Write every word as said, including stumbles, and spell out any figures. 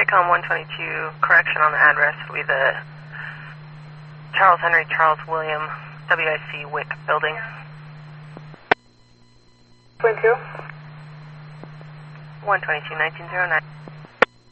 Ecom one twenty-two, correction on the address will be the Charles Henry Charles William W I C Wick building. twenty-two? one twenty-two, nineteen oh nine.